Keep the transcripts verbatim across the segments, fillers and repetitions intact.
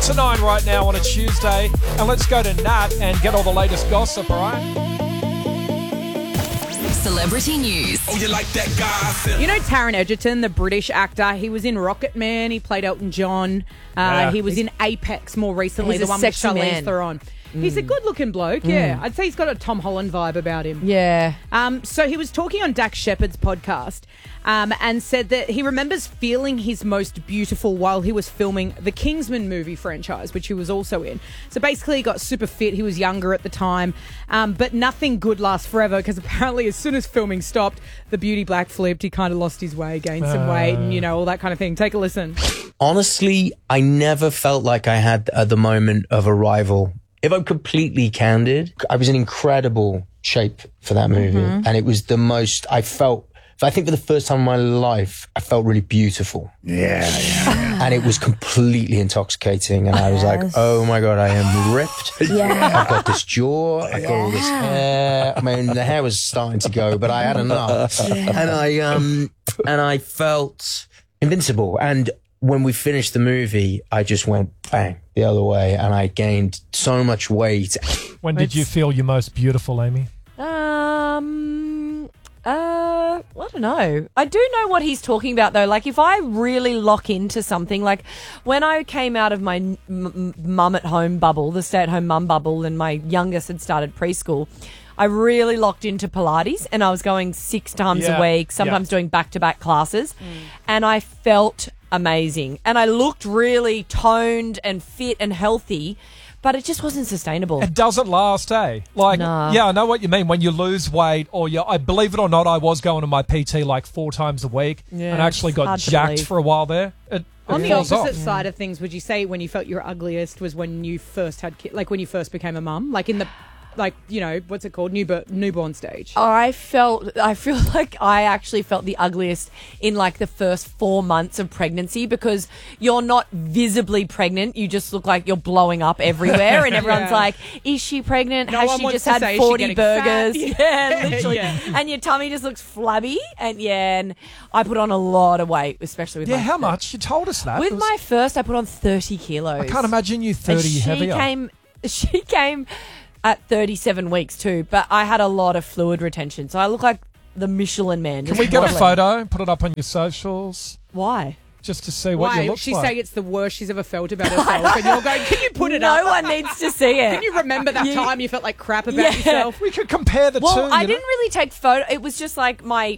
to nine right now on a Tuesday. And let's go to Nat and get all the latest gossip, all right? Celebrity news. Oh, you like that gossip? You know Taron Egerton, the British actor? He was in Rocket Man. He played Elton John. Uh, Yeah. He was in Apex more recently, He's the a one with sexy Charlize man. Theron. He's a good-looking bloke, yeah. I'd say he's got a Tom Holland vibe about him. Yeah. Um, so he was talking on Dax Shepard's podcast um, and said that he remembers feeling his most beautiful while he was filming the Kingsman movie franchise, which he was also in. So basically he got super fit. He was younger at the time. Um, but nothing good lasts forever because apparently as soon as filming stopped, the beauty black flipped. He kind of lost his way, gained some weight and, you know, all that kind of thing. Take a listen. Honestly, I never felt like I had uh, the moment of arrival. If I'm completely candid, I was in incredible shape for that movie. Mm-hmm. And it was the most, I felt, I think for the first time in my life, I felt really beautiful. Yeah, yeah. And it was completely intoxicating. And I was like, oh my God, I am ripped. Yeah. I've got this jaw. I've got all this hair. I mean, the hair was starting to go, but I had enough. And I, um, and I felt invincible. And when we finished the movie, I just went bang the other way and I gained so much weight. When did you feel your most beautiful, Amy? Um. Uh. I don't know. I do know what he's talking about, though. Like, if I really lock into something, like when I came out of my m- m- mum at home bubble, the stay-at-home mum bubble, and my youngest had started preschool, I really locked into Pilates, and I was going six times Yeah. a week, sometimes Yeah. doing back-to-back classes, and I felt amazing. And I looked really toned and fit and healthy, but it just wasn't sustainable. It doesn't last, eh? Like, Nah. yeah, I know what you mean. When you lose weight, or you, I believe it or not, I was going to my P T like four times a week, Yeah, and actually it's got hard to jacked believe. for a while there. It, it On the falls opposite off. side of things, would you say when you felt your ugliest was when you first had kids, like when you first became a mum? Like in the, like, you know, what's it called? Newborn, newborn stage. I felt, I feel like I actually felt the ugliest in like the first four months of pregnancy because you're not visibly pregnant. You just look like you're blowing up everywhere. And everyone's Yeah. like, is she pregnant? No Has one she wants just to had say, is she forty getting fat? burgers? Yeah, literally. Yeah. And your tummy just looks flabby. And yeah, and I put on a lot of weight, especially with Yeah, my how much? You told us that. With It was- my first, I put on thirty kilos. I can't imagine you thirty and she heavier. Came, she came at thirty-seven weeks too, but I had a lot of fluid retention, so I look like the Michelin Man. Can just we get a wobbling. photo, put it up on your socials, Why? just to see what Why? you look She's like? saying it's the worst she's ever felt about herself. And you're going, can you put it no up? one needs to see it. Can you remember that You- time you felt like crap about Yeah. yourself? We could compare the well, two. I you know? didn't really take photo. It was just like my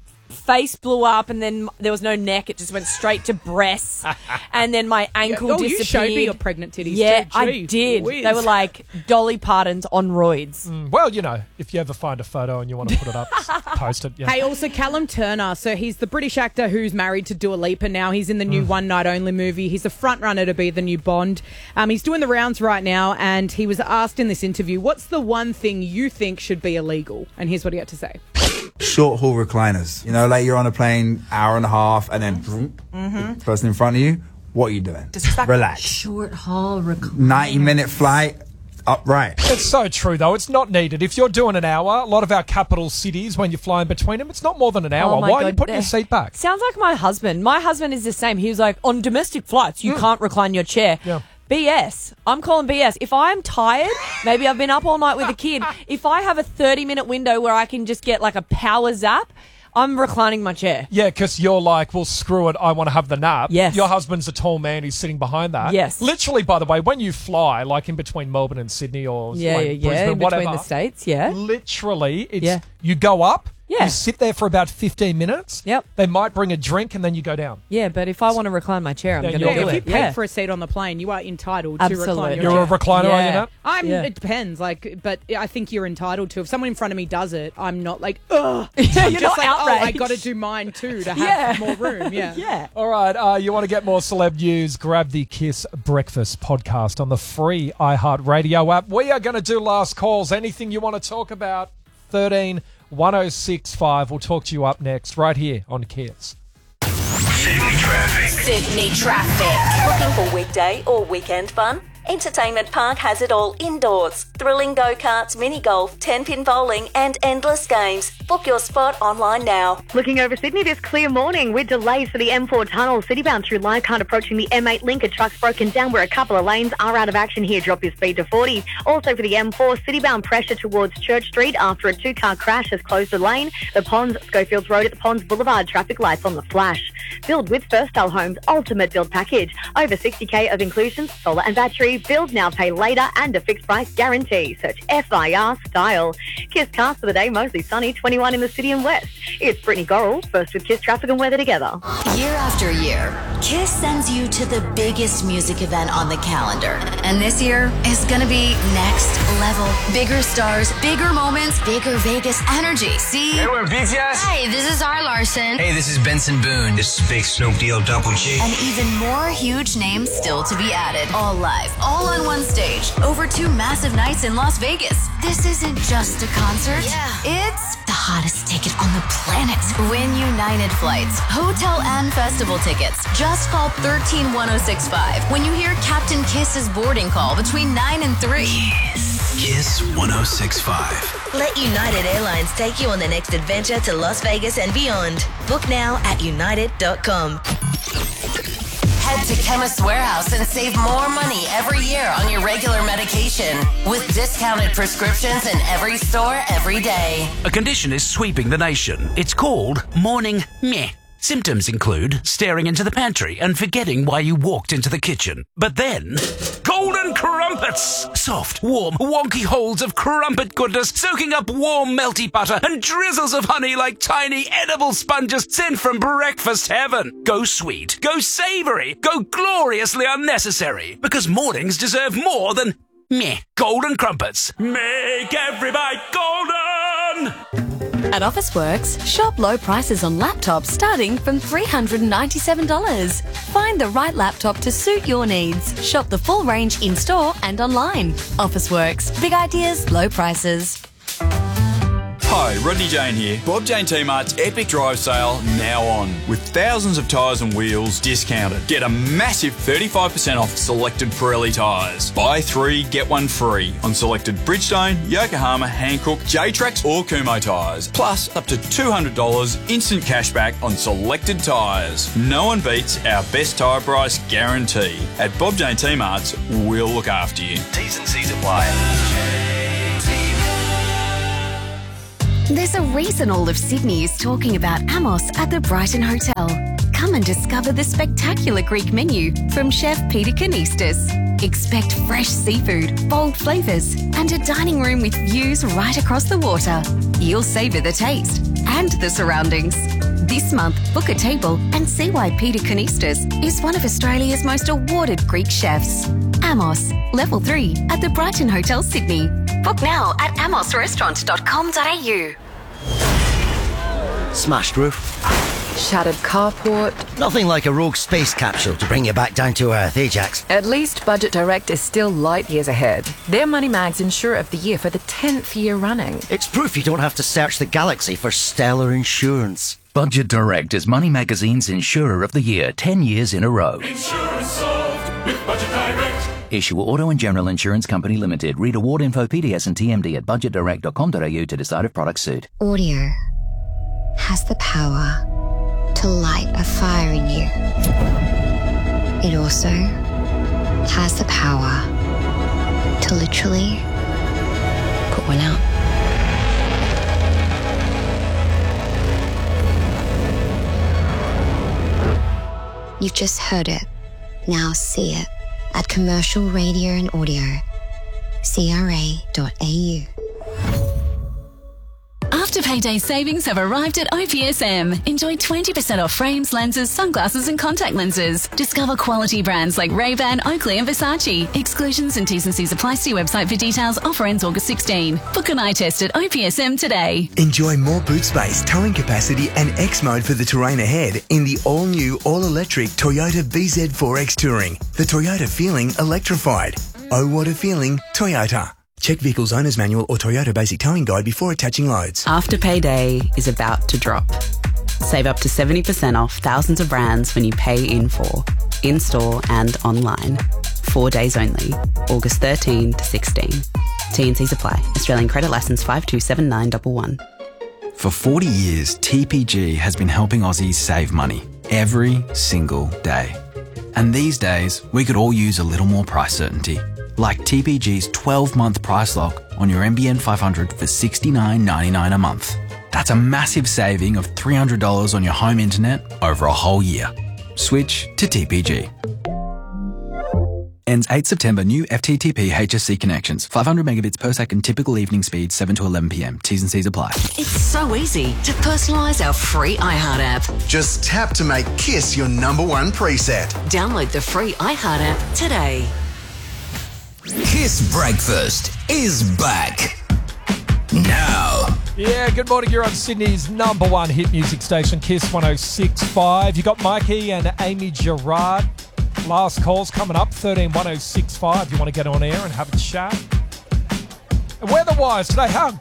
face blew up, and then there was no neck. It just went straight to breasts, and then my ankle oh, you disappeared. showed me your pregnant titties Yeah, too. I Gee did. whiz. They were like Dolly Partons on roids. Mm, well, you know, if you ever find a photo and you want to put it up, just post it. Yeah. Hey, also Callum Turner. So he's the British actor who's married to Dua Lipa now. He's in the new One Night Only movie. He's a front runner to be the new Bond. Um, he's doing the rounds right now, and he was asked in this interview, "What's the one thing you think should be illegal?" And here's what he had to say. Short haul recliners. You know, like you're on a plane, hour and a half, and then mm-hmm. person in front of you. What are you doing? Relax. Short haul recliner. ninety minute flight, upright. It's so true, though. It's not needed. If you're doing an hour, a lot of our capital cities, when you're flying between them, it's not more than an hour. Oh my Why are you God. putting your seat back? Sounds like my husband. My husband is the same. He was like, on domestic flights, you can't recline your chair. Yeah. B S. I'm calling B S. If I'm tired, maybe I've been up all night with a kid. If I have a thirty minute window where I can just get like a power zap, I'm reclining my chair. Yeah, because you're like, well, screw it, I want to have the nap. Yes. Your husband's a tall man who's sitting behind that. Yes. Literally, by the way, when you fly, like in between Melbourne and Sydney or Yeah, like yeah, yeah. Brisbane, In whatever, between the states, yeah. literally, it's Yeah. you go up, Yeah. you sit there for about fifteen minutes. Yep. They might bring a drink and then you go down. Yeah, but if I want to recline my chair, I'm Then going to you're do good. If you it. pay Yeah. for a seat on the plane, you are entitled Absolutely. to recline your You're a chair. recliner, are you Yeah. not? I'm. Yeah. It depends. Like, but I think you're entitled to. If someone in front of me does it, I'm not like, ugh. Yeah, I'm you're just not like, oh, I outraged. got to do mine too to have Yeah. more room. Yeah. Yeah. All right, uh, you want to get more celeb news, grab the Kiss Breakfast podcast on the free iHeartRadio app. We are going to do last calls. Anything you want to talk about, thirteen one oh six five. We'll talk to you up next, right here on Kiss. Sydney traffic. Sydney traffic. Looking for weekday or weekend fun? Entertainment Park has it all indoors. Thrilling go-karts, mini-golf, ten-pin bowling and endless games. Book your spot online now. Looking over Sydney this clear morning with delays for the M four tunnel. Citybound through Leichhardt approaching the M eight link. A truck's broken down where a couple of lanes are out of action here. Drop your speed to forty. Also for the M four, Citybound pressure towards Church Street after a two-car crash has closed the lane. The Ponds, Schofields Road at the Ponds Boulevard. Traffic lights on the flash. Build with First Style Homes Ultimate Build Package. Over sixty k of inclusions, solar and battery. Build now, pay later and a fixed price guarantee. Search F I R Style. Kiss cast for the day, mostly sunny, twenty-one in the city and west. It's Brittany Gorrell, first with Kiss traffic and weather together. Year after year, Kiss sends you to the biggest music event on the calendar. And this year is gonna be next level. Bigger stars, bigger moments, bigger Vegas energy. See? Hey, we're B T S. Hey, this is R. Larson. Hey, this is Benson Boone. This is Big Snoop D O Double G. And even more huge names still to be added. All live, all on one stage, over two massive nights in Las Vegas. This isn't just a concert. Yeah. It's the hottest ticket on the planet. Win United flights, hotel and festival tickets. Just call one three one oh six five when you hear Captain Kiss's boarding call between nine and three. Kiss. Kiss one oh six point five. Let United Airlines take you on the next adventure to Las Vegas and beyond. Book now at united dot com. Head to Chemist Warehouse and save more money every year on your regular medication with discounted prescriptions in every store every day. A condition is sweeping the nation. It's called morning meh. Symptoms include staring into the pantry and forgetting why you walked into the kitchen. But then, golden crumpets! Soft, warm, wonky holes of crumpet goodness soaking up warm, melty butter and drizzles of honey like tiny edible sponges sent from breakfast heaven. Go sweet, go savory, go gloriously unnecessary. Because mornings deserve more than meh. Golden crumpets. Make every bite golden! At Officeworks, shop low prices on laptops starting from three hundred ninety-seven dollars. Find the right laptop to suit your needs. Shop the full range in-store and online. Officeworks. Big ideas, low prices. Hi, Rodney Jane here. Bob Jane T-Mart's Epic Drive Sale now on. With thousands of tyres and wheels discounted. Get a massive thirty-five percent off selected Pirelli tyres. Buy three, get one free on selected Bridgestone, Yokohama, Hankook, J-Trax or Kumho tyres. Plus up to two hundred dollars instant cashback on selected tyres. No one beats our best tyre price guarantee. At Bob Jane T-Mart's, we'll look after you. T's and C's apply. There's a reason all of Sydney is talking about Amos at the Brighton Hotel. Come and discover the spectacular Greek menu from Chef Peter Kanistas. Expect fresh seafood, bold flavours, and a dining room with views right across the water. You'll savour the taste and the surroundings. This month, book a table and see why Peter Kanistas is one of Australia's most awarded Greek chefs. Amos, Level three at the Brighton Hotel, Sydney. Book now at amos restaurant dot com dot a u. Smashed roof. Shattered carport. Nothing like a rogue space capsule to bring you back down to earth, eh, Jax? At least Budget Direct is still light years ahead. They're Money Mag's Insurer of the Year for the tenth year running. It's proof you don't have to search the galaxy for stellar insurance. Budget Direct is Money Magazine's Insurer of the Year ten years in a row. Insurance solved with Budget Direct. Issue Auto and General Insurance Company Limited. Read award info, P D S and T M D at budget direct dot com dot a u to decide if products suit. Audio has the power to light a fire in you. It also has the power to literally put one out. You've just heard it. Now see it at Commercial Radio and Audio, C R A dot A U. After payday savings have arrived at O P S M. Enjoy twenty percent off frames, lenses, sunglasses and contact lenses. Discover quality brands like Ray-Ban, Oakley and Versace. Exclusions and T's and C's apply. See website for details. Offer ends August sixteenth. Book an eye test at O P S M today. Enjoy more boot space, towing capacity and X-Mode for the terrain ahead in the all-new, all-electric Toyota B Z four X Touring. The Toyota feeling electrified. Oh, what a feeling, Toyota. Check Vehicle's Owner's Manual or Toyota Basic Towing Guide before attaching loads. After payday is about to drop. Save up to seventy percent off thousands of brands when you pay in full, in-store and online. four days only. August thirteenth to sixteenth. T and Cs apply. Australian credit licence five two seven nine one one. For forty years, T P G has been helping Aussies save money every single day. And these days, we could all use a little more price certainty. Like T P G's twelve-month price lock on your N B N five hundred for sixty-nine ninety-nine a month. That's a massive saving of three hundred dollars on your home internet over a whole year. Switch to T P G. Ends eighth September. New F T T P H S C connections. five hundred megabits per second. Typical evening speed seven to eleven p m. T's and C's apply. It's so easy to personalise our free iHeart app. Just tap to make Kiss your number one preset. Download the free iHeart app today. Kiss Breakfast is back. Now. Yeah, good morning. You're on Sydney's number one hit music station, Kiss one oh six point five. You got Mikey and Amy Gerard. Last call's coming up, thirteen one oh six five. You want to get on air and have a chat. And weather-wise today, how